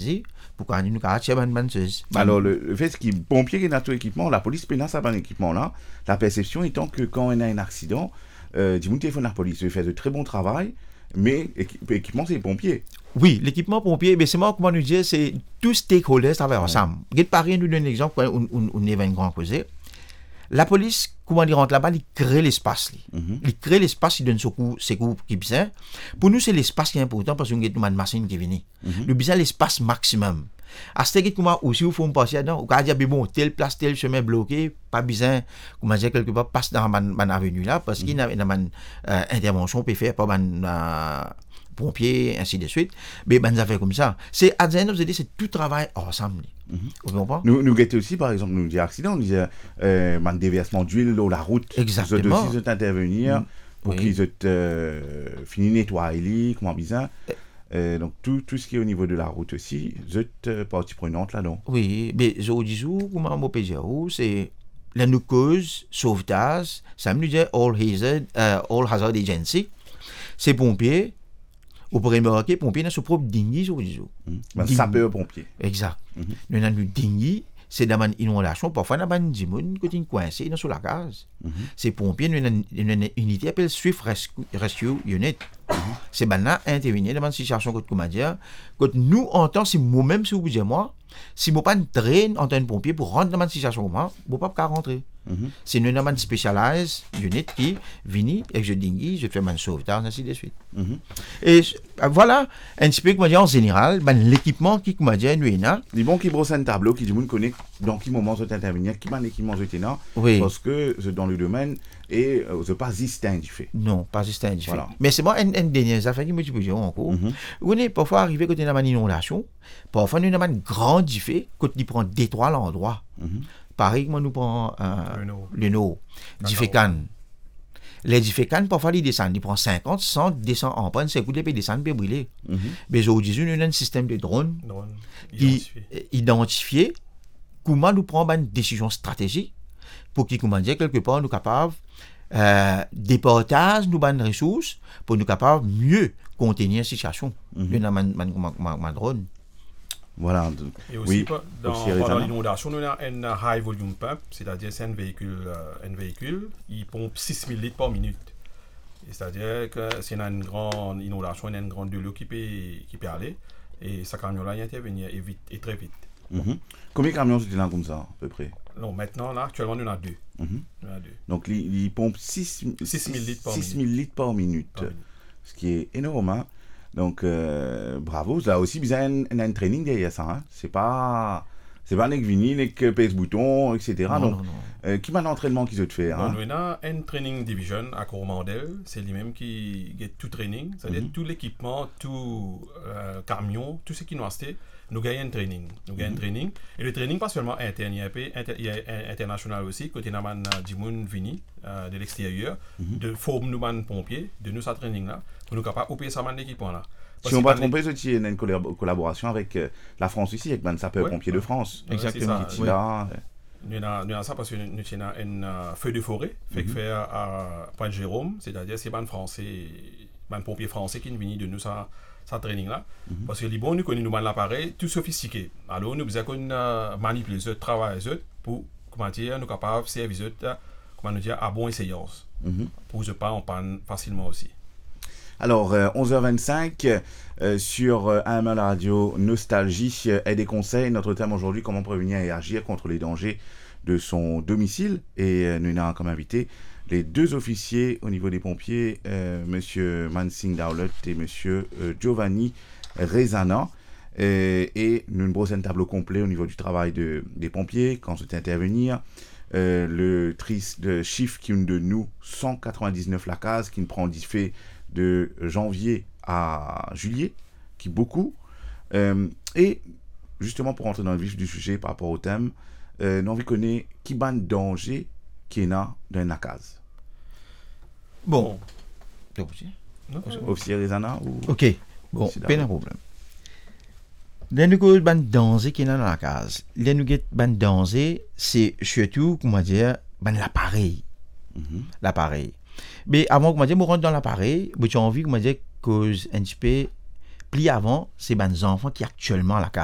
saisi pourquoi nous avons ban chose. Alors, le fait que les pompiers qui ont tout équipement, la police peut ça ban équipement là, la perception étant que quand on a un accident, du téléphone à la police, il fait de très bon travail, mais l'équipement, c'est les pompiers. Oui, l'équipement pompier, mais c'est moi, comment nous dire, c'est tous stakeholders travaillent ensemble. Paris nous donne un exemple, on est un grand causé. La police, comment il rentre là-bas, il crée l'espace. Il crée l'espace, il donne ses coups qui besoin. Pour nous, c'est l'espace qui est important parce qu'on a une machine qui vient. Nous besoin l'espace maximum. À ce moment aussi, il faut passer dedans. On dit, bon, telle place, tel chemin bloqué, pas besoin, comment dire, quelque part, passe dans ma avenue là, parce qu'il y a une intervention, peut faire par pompiers, ainsi de suite. Mais ben, ça fait comme ça. C'est, à the end of the day, c'est tout travail ensemble. Vous comprenez? Nous guettons aussi, par exemple, nous disons accident, nous disons un déversement d'huile dans la route. Exactement. Ils doivent intervenir pour qu'ils aient fini nettoyer, comment bizarre. Donc tout ce qui est au niveau de la route aussi, vous êtes partie prenante là-dedans. Oui, mais je vous dis, comment on peut dire, c'est la nous cause, sauvetage, ça me dit All Hazard Agency, c'est pompiers. Au premier remarquer, pompiers n'a son propre dingue, je vous dis. Sapeur-pompier. Exact. Nous avons dingue, c'est dans une inondation. Parfois, nous avons des gens qui sont coincés sur la case. Ces pompiers, nous avons une unité qui s'appelle Swift Rescue Unit. C'est maintenant intervenir dans une situation comment dire, quand nous, en tant que moi-même, si vous dites moi, si vous pas une traîne en tant que pompier pour rentrer dans une situation comme ça, vous ne pouvez pas rentrer. C'est une demande spécialisée unit qui vient et je dis, je fais mon sauvetage, ainsi de suite. Et voilà, un petit peu, comment dire, en général, l'équipement qui, comment dire, nous est là. Les bons qui brossent un tableau, qui du monde connaît dans quel moment vous intervenir, qui m'a l'équipement vous êtes là, parce que c'est dans le domaine et vous n'êtes pas distinct du fait. Non, pas distinct du fait. Voilà. Mais c'est moi, une dernière affaire qui me dit encore. On est parfois arrivé quand on a une inondation, parfois on a une grande fait quand on prend détroit l'endroit. Pareil, moi, nous prenons le Nord, Diffécan. Les Diffécan, parfois, ils descendent. Ils prennent 50, 100, descendent en panne, c'est coup de descendre, puis brûler. Mais aujourd'hui, nous avons un système de drone qui identifie comment nous prenons une décision stratégique pour qu'il, comment dire, quelque part, nous capables déportage nous bonnes ressources pour nous capables mieux contenir la situation. Nous avons un drone. Voilà. Et aussi, pendant l'inondation, nous avons un high volume pump, c'est-à-dire c'est un véhicule, il pompe 6000 litres par minute. C'est-à-dire que c'est une grande inondation, une grande de l'eau qui peut aller, et ce camion-là il intervient et très vite. Combien de camions sont là comme ça, à peu près? Non, maintenant, là, actuellement, nous en avons deux. Donc, il pompe 6000 litres par minute, ce qui est énorme, hein? Donc, bravo, ça a aussi besoin d'un training derrière ça. Hein. C'est pas un vinyle, avec pèse bouton, etc. Non, donc, non. Qui m'a l'entraînement qu'ils ont fait? Hein? Nous avons un training division à Coromandel, c'est lui-même qui get tout training, c'est-à-dire tout l'équipement, tout camion, tout ce qui nous a acheté, nous gagnons un training. Et le training, pas seulement interne, il y a international aussi, côté Naman Dimoun Vini, de l'extérieur, de former nous pompiers, de nous ce training-là, pour nous capables d'opérer ça man l'équipement-là. Si on ne va pas tromper, il y a une collaboration avec la France ici, avec le sapeur-pompier de France. Exactement. Nous avons ça parce que nous avons un feu de forêt, fait que faire à Pointe-Jérôme, c'est-à-dire c'est un pompier français qui vient de nous ça training là. Parce que les bons, nous connaissons l'appareil tout sophistiqué. Alors nous avons manipuler ce travail pour, comment dire, nous capables de servir comment nous dire, à bonne essayance. Pour ne pas en panne facilement aussi. Alors, 11h25 sur AML Radio Nostalgie et des conseils. Notre thème aujourd'hui, comment prévenir et agir contre les dangers de son domicile. Et nous avons comme invité les deux officiers au niveau des pompiers, Monsieur Mansing Dowlett et Monsieur Giovanni Rezana. Et nous brossons un tableau complet au niveau du travail des pompiers, quand c'est intervenir. Le triste de chiffre qui est de nous, 199 la case, qui ne prend d'effet de janvier à juillet, qui est beaucoup. Et justement, pour entrer dans le vif du sujet par rapport au thème, nous avons connaître qui ban danger qui est là dans la case. Bon. Officier Rezana ou... Ok. Bon, pas de problème. Là, nous avons ban danger qui est dans la case. Là, nous avons ban danger, c'est surtout, comment dire, ban l'appareil. L'appareil. Mais avant, comment dire, je rentre dans l'appareil, j'ai envie, comment dire, que un petit peu plus avant, c'est les enfants qui sont actuellement à la case.